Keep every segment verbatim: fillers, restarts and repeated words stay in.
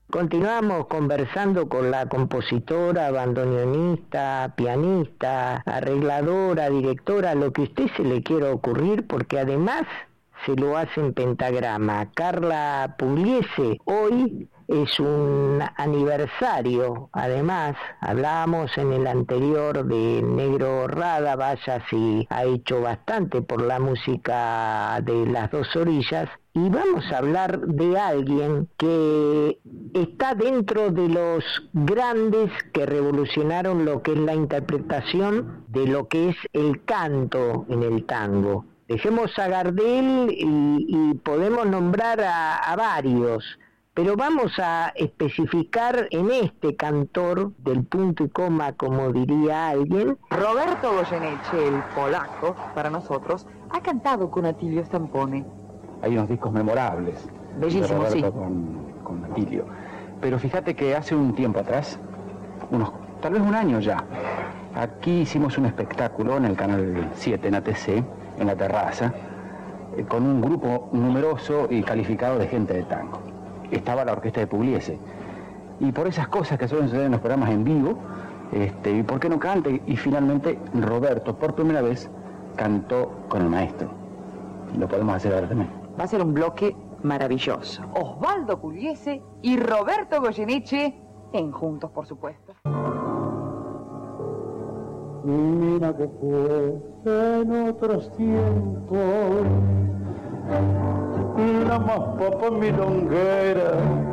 Continuamos conversando con la compositora, bandoneonista, pianista, arregladora, directora, lo que a usted se le quiera ocurrir, porque además se lo hace en pentagrama. Carla Pugliese, hoy es un aniversario, además, hablábamos en el anterior de Negro Rada, vaya si ha hecho bastante por la música de Las Dos Orillas, y vamos a hablar de alguien que está dentro de los grandes que revolucionaron lo que es la interpretación de lo que es el canto en el tango. Dejemos a Gardel y, y podemos nombrar a, a varios, pero vamos a especificar en este cantor del punto y coma, como diría alguien. Roberto Goyeneche, el polaco, para nosotros, ha cantado con Atilio Stampone. Hay unos discos memorables. Bellísimo, sí. Con, con Atilio. Pero fíjate que hace un tiempo atrás, unos, tal vez un año ya, aquí hicimos un espectáculo en el Canal siete, en A T C, en la terraza, eh, con un grupo numeroso y calificado de gente de tango. Estaba la orquesta de Pugliese. Y por esas cosas que suelen suceder en los programas en vivo, este, ¿y por qué no cante? Y finalmente Roberto, por primera vez, cantó con el maestro. Lo podemos hacer ahora también. Va a ser un bloque maravilloso. Osvaldo Pugliese y Roberto Goyeneche, en Juntos, por supuesto. Mira que fue en otros tiempos la más papa milonguera.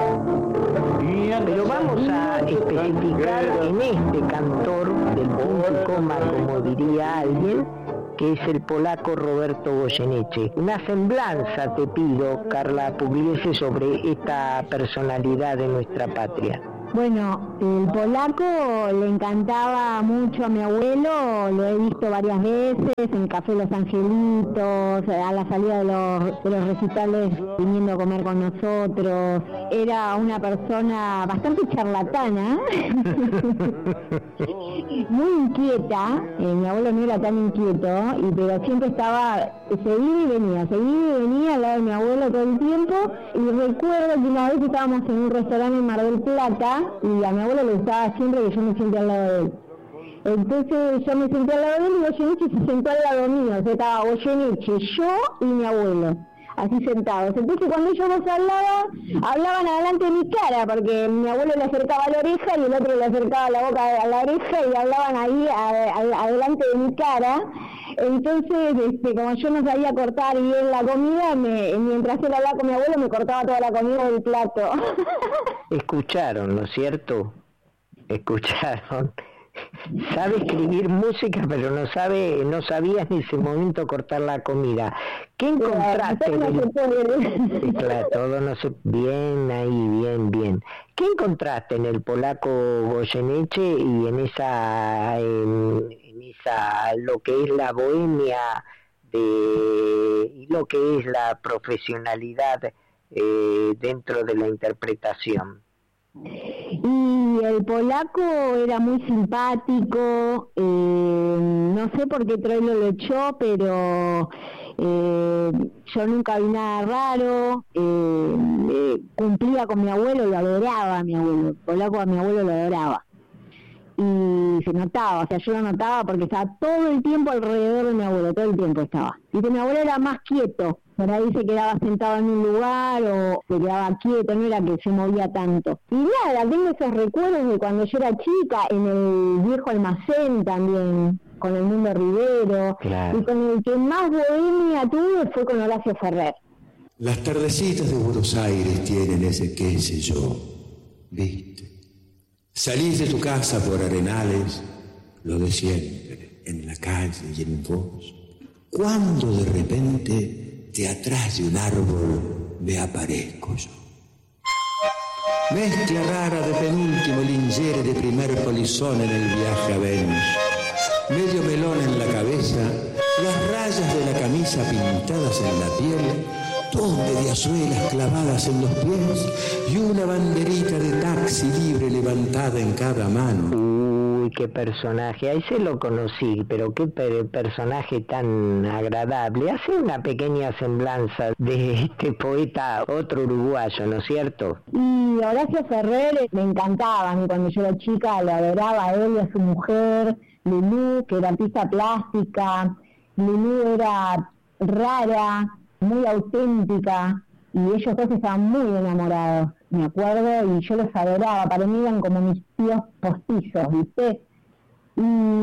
Pero vamos a especificar en este cantor del punto y coma, como diría alguien, que es el polaco Roberto Goyeneche. Una semblanza te pido, Carla Pugliese, sobre esta personalidad de nuestra patria. Bueno, el polaco le encantaba mucho a mi abuelo, lo he visto varias veces en Café Los Angelitos, a la salida de los, de los recitales viniendo a comer con nosotros. Era una persona bastante charlatana, muy inquieta. Eh, mi abuelo no era tan inquieto, y, pero siempre estaba, seguía y venía, seguía y venía al lado de mi abuelo todo el tiempo. Y recuerdo que una vez estábamos en un restaurante en Mar del Plata, y a mi abuelo le gustaba siempre que yo me siente al lado de él. Entonces yo me senté al lado de él y Goyeneche se sentó al lado mío. O sea, estaba Goyeneche, yo y mi abuelo, así sentados. Entonces cuando ellos dos hablaban, hablaban adelante de mi cara, porque mi abuelo le acercaba la oreja y el otro le acercaba la boca a la oreja, y hablaban ahí a, a, adelante de mi cara. Entonces, este, como yo no sabía cortar bien la comida, me, mientras él hablaba con mi abuelo, me cortaba toda la comida del plato. Escucharon, ¿no es cierto? Escucharon. Sabe escribir música, pero no sabe, no sabía en ese momento cortar la comida. ¿Qué encontraste? Claro, en el... sí, claro, todo no se... Bien ahí, bien, bien. ¿Qué encontraste en el polaco Goyeneche y en esa, en, en esa, lo que es la bohemia de, y lo que es la profesionalidad eh, dentro de la interpretación? Y el polaco era muy simpático, eh, no sé por qué Troilo lo echó, pero eh, yo nunca vi nada raro, eh, eh, cumplía con mi abuelo, lo adoraba a mi abuelo, el polaco a mi abuelo lo adoraba. Y se notaba, o sea, yo lo notaba porque estaba todo el tiempo alrededor de mi abuelo, todo el tiempo estaba. Y que mi abuelo era más quieto, por ahí se quedaba sentado en un lugar o se quedaba quieto, no era que se movía tanto. Y nada, tengo esos recuerdos de cuando yo era chica, en el viejo almacén también, con el Mundo Rivero, claro. Y con el que más bohemia tuve fue con Horacio Ferrer. Las tardecitas de Buenos Aires tienen ese qué sé yo, ¿viste? Salís de tu casa por Arenales, lo de siempre, en la calle y en vos. Cuando de repente, de atrás de un árbol, me aparezco yo. Mezcla rara de penúltimo lingere de primer polizón en el viaje a Venus. Medio melón en la cabeza, las rayas de la camisa pintadas en la piel, dos mediasuelas clavadas en los pies y una banderita de taxi libre levantada en cada mano. Uy, qué personaje, a ese lo conocí, pero qué per- personaje tan agradable. Hace una pequeña semblanza de este poeta, otro uruguayo, ¿no es cierto? Y Horacio Ferrer me encantaba, a mí cuando yo era chica lo adoraba a él y a su mujer, Lulú, que era artista plástica. Lulú era rara, muy auténtica, y ellos dos estaban muy enamorados, me acuerdo, y yo los adoraba, para mí eran como mis tíos postizos, ¿viste? Y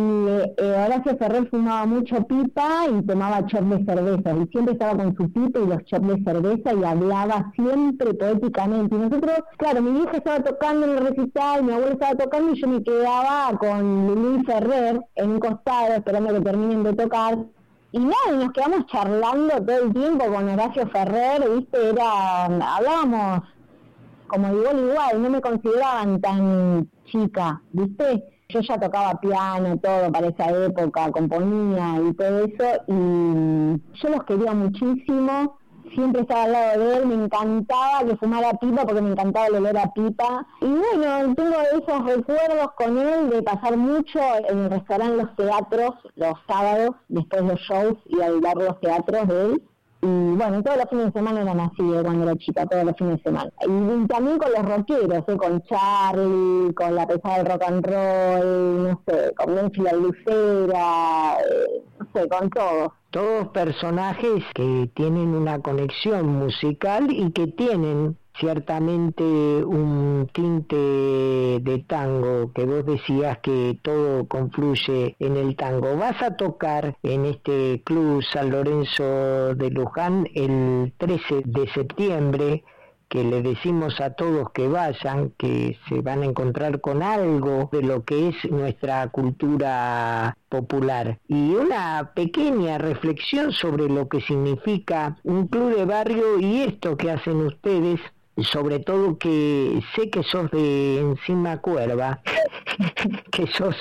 eh, Horacio Ferrer fumaba mucho pipa y tomaba shot de cerveza, y siempre estaba con su pipa y los shots de cerveza y hablaba siempre poéticamente. Y nosotros, claro, mi hija estaba tocando en el recital, mi abuela estaba tocando y yo me quedaba con Lulú Ferrer en un costado esperando que terminen de tocar. Y nada, nos quedamos charlando todo el tiempo con Horacio Ferrer, ¿viste? Era, hablábamos como de igual igual, no me consideraban tan chica, ¿viste? Yo ya tocaba piano, todo para esa época, componía y todo eso, y yo los quería muchísimo, siempre estaba al lado de él, me encantaba que fumara pipa porque me encantaba el olor a pipa. Y bueno, tengo esos recuerdos con él de pasar mucho en el restaurante Los Teatros los sábados, después de los shows, y al ver los teatros de él. Y bueno, todos los fines de semana eran así, eh, cuando era chica, todos los fines de semana. Y, y también con los rockeros, eh, con Charlie, con la pesada del rock and roll, no sé, con Menfi la Lucera, eh, no sé, con todos. Todos personajes que tienen una conexión musical y que tienen ciertamente un tinte de tango, que vos decías que todo confluye en el tango. Vas a tocar en este Club San Lorenzo de Luján el trece de septiembre, que le decimos a todos que vayan, que se van a encontrar con algo de lo que es nuestra cultura popular. Y una pequeña reflexión sobre lo que significa un club de barrio y esto que hacen ustedes, sobre todo que sé que sos de Encima Cuerva, que sos,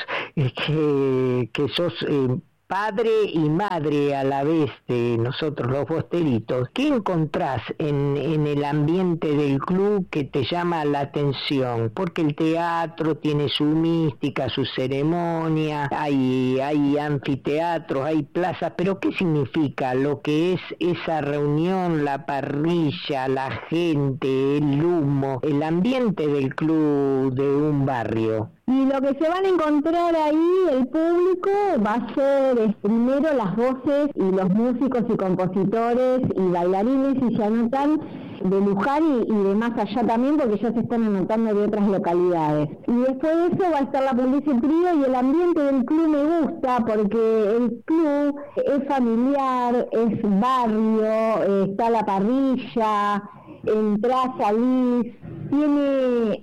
que, que sos eh, padre y madre a la vez de nosotros los bosteritos. ¿Qué encontrás en, en el ambiente del club que te llama la atención? Porque el teatro tiene su mística, su ceremonia, hay, hay anfiteatros, hay plazas, pero ¿qué significa lo que es esa reunión, la parrilla, la gente, el humo, el ambiente del club de un barrio? Y lo que se van a encontrar ahí, el público, va a ser es, primero las voces y los músicos y compositores y bailarines, y se anotan de Luján y, y de más allá también, porque ya se están anotando de otras localidades. Y después de eso va a estar la Pugliese Trío, y el ambiente del club me gusta porque el club es familiar, es barrio, está la parrilla, entrás, salís, tiene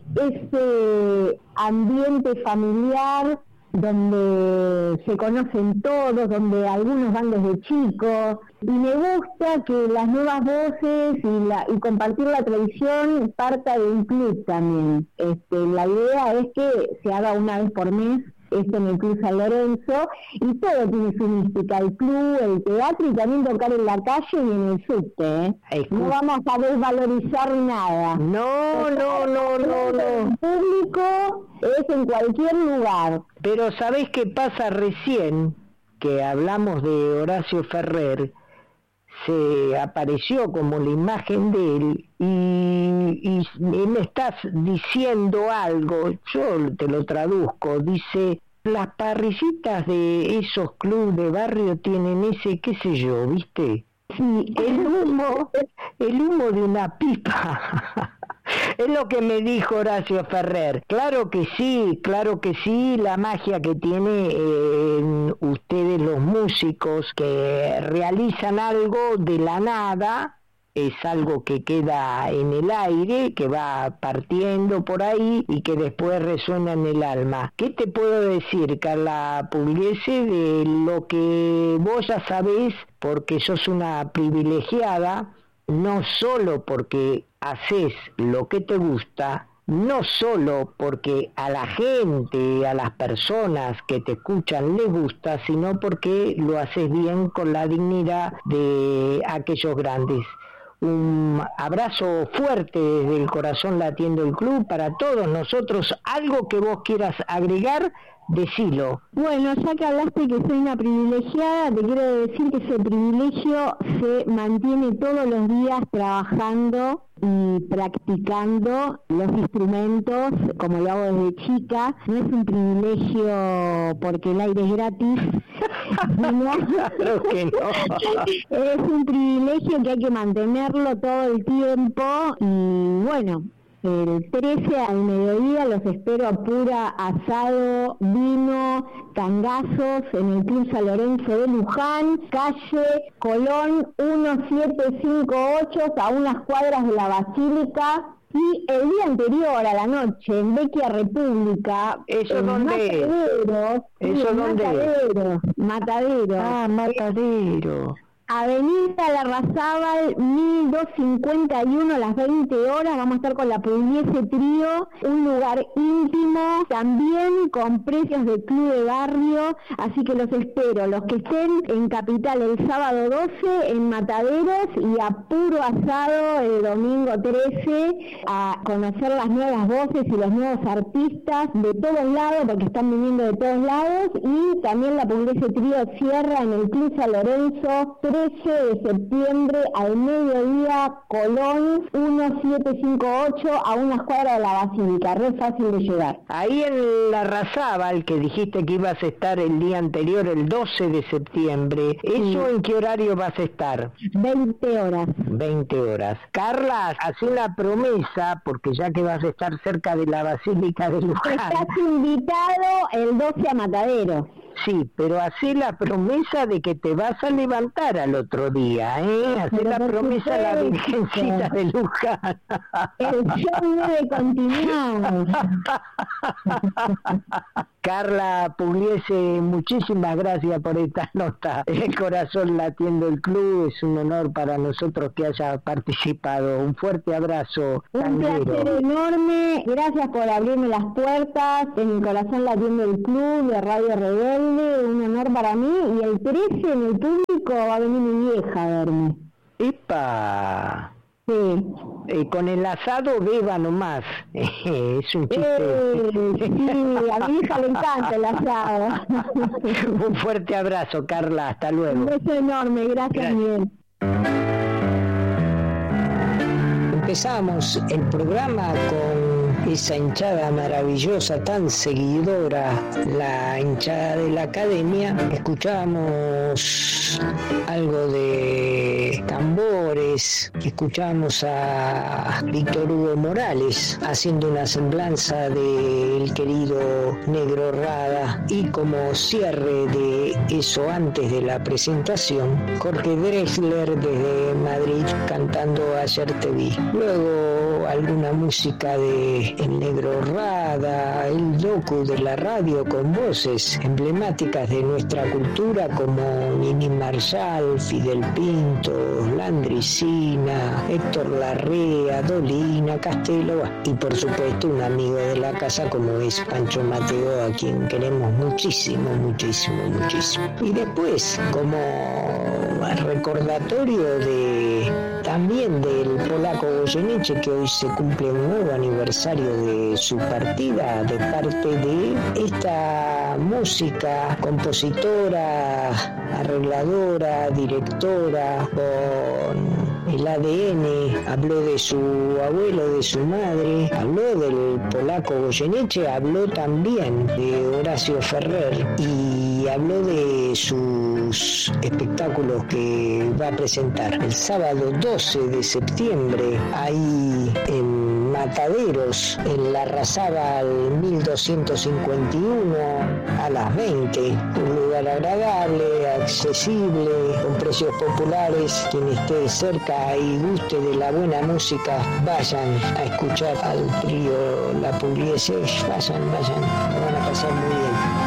ese ambiente familiar donde se conocen todos, donde algunos van desde chicos, y me gusta que las nuevas voces y, la, y compartir la tradición parta de un club también. Este, la idea es que se haga una vez por mes esto en el Club San Lorenzo, y todo tiene su mística, el club, el teatro, y también tocar en la calle y en el subte, ¿eh? No vamos a desvalorizar nada. No, no, no, no, no. El público es en cualquier lugar. Pero ¿sabés qué pasa? Recién que hablamos de Horacio Ferrer, se apareció como la imagen de él y, y, y me estás diciendo algo, yo te lo traduzco, dice, las parrillitas de esos clubes de barrio tienen ese, qué sé yo, ¿viste? Sí, el humo, el humo de una pipa. Es lo que me dijo Horacio Ferrer. Claro que sí, claro que sí, la magia que tiene eh, ustedes los músicos que realizan algo de la nada, es algo que queda en el aire, que va partiendo por ahí y que después resuena en el alma. ¿Qué te puedo decir, Carla Pugliese, de lo que vos ya sabés, porque sos una privilegiada, no solo porque haces lo que te gusta, no solo porque a la gente, a las personas que te escuchan les gusta, sino porque lo haces bien con la dignidad de aquellos grandes. Un abrazo fuerte desde el corazón latiendo el club para todos nosotros. ¿Algo que vos quieras agregar Decilo. Bueno, ya que hablaste que soy una privilegiada, te quiero decir que ese privilegio se mantiene todos los días trabajando y practicando los instrumentos, como lo hago desde chica. No es un privilegio porque el aire es gratis, sino Claro que no. es un privilegio que hay que mantenerlo todo el tiempo. Y bueno, el trece al mediodía los espero a pura asado, vino, tangazos en el Club San Lorenzo de Luján, calle Colón mil setecientos cincuenta y ocho, a unas cuadras de la Basílica. Y el día anterior a la noche, en Vecchia República, ¿Eso en dónde es? Mataderos, ¿Eso sí, dónde es? Mataderos, Mataderos. Ah, Matadero. Avenida Larrazábal mil doscientos cincuenta y uno a las veinte horas, vamos a estar con la Pugliese Trío, un lugar íntimo, también con precios de club de barrio, así que los espero, los que estén en Capital el sábado doce, en Mataderos, y a puro asado el domingo trece, a conocer las nuevas voces y los nuevos artistas de todos lados, porque están viniendo de todos lados, y también la Pugliese Trío cierra en el Club San Lorenzo, trece de septiembre al mediodía, Colón mil setecientos cincuenta y ocho, a unas cuadras de la Basílica, re fácil de llegar. Ahí en Larrazábal, que dijiste que ibas a estar el día anterior, el doce de septiembre, ¿eso Sí. en qué horario vas a estar? veinte horas. veinte horas. Carla, haz una promesa, porque ya que vas a estar cerca de la Basílica de Luján. Estás invitado el doce a Matadero. Sí, pero hacé la promesa de que te vas a levantar al otro día, ¿eh? Hacé Pero la por promesa a la supuesto. Virgencita de Luján. El show debe continuar. Carla Pugliese, muchísimas gracias por esta nota. El corazón latiendo el club, es un honor para nosotros que haya participado. Un fuerte abrazo, Un tanguero. placer enorme, gracias por abrirme las puertas, en el corazón latiendo el club de Radio Rebelde, un honor para mí, y el trece en el público va a venir mi vieja a verme. ¡Epa! Sí. Eh, con el asado beba nomás. Es un chiste. Eh, sí, a mi hija le encanta el asado. Un fuerte abrazo, Carla. Hasta luego. Un beso enorme, gracias, Gracias. Miguel. Empezamos el programa con esa hinchada maravillosa, tan seguidora, la hinchada de la academia. Escuchamos algo de tambores, escuchamos a Víctor Hugo Morales haciendo una semblanza del querido Negro Rada, y como cierre de eso antes de la presentación, Jorge Drexler desde Madrid cantando Ayer te vi. Luego alguna música de El Negro Rada, el docu de la radio con voces emblemáticas de nuestra cultura como Nini Marshall, Fidel Pinto, Landricina, Héctor Larrea, Dolina, Castelo, y por supuesto un amigo de la casa como es Pancho Mateo, a quien queremos muchísimo, muchísimo, muchísimo. Y después, como recordatorio de también del polaco Goyeneche, que hoy se cumple un nuevo aniversario de su partida, de parte de esta música, compositora, arregladora, directora, con el A D N, habló de su abuelo, de su madre, habló del polaco Goyeneche, habló también de Horacio Ferrer y habló de sus espectáculos que va a presentar el sábado doce de septiembre ahí en Mataderos, en Larrazábal mil doscientos cincuenta y uno, a las veinte. Un lugar agradable, accesible, con precios populares. Quien esté cerca y guste de la buena música, vayan a escuchar al trío La Pugliese, vayan, vayan, lo van a pasar muy bien.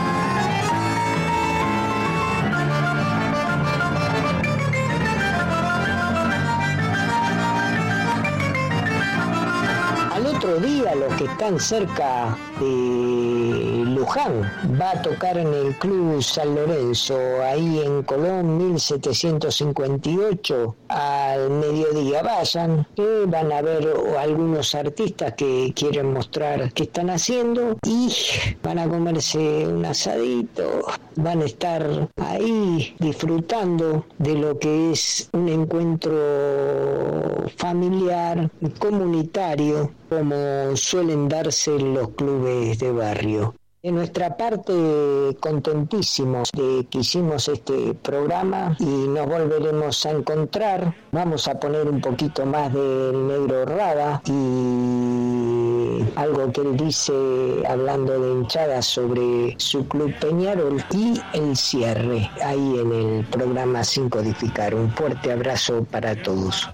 otro día los que están cerca de Luján. Va a tocar en el Club San Lorenzo, ahí en Colón mil setecientos cincuenta y ocho, al mediodía. Vayan, que van a ver algunos artistas que quieren mostrar qué están haciendo y van a comerse un asadito, van a estar ahí disfrutando de lo que es un encuentro familiar, comunitario, como suelen darse en los clubes de barrio. De nuestra parte, contentísimos de que hicimos este programa y nos volveremos a encontrar. Vamos a poner un poquito más del Negro Rada y algo que él dice hablando de hinchadas sobre su club Peñarol y el cierre ahí en el programa Sin Codificar. Un fuerte abrazo para todos.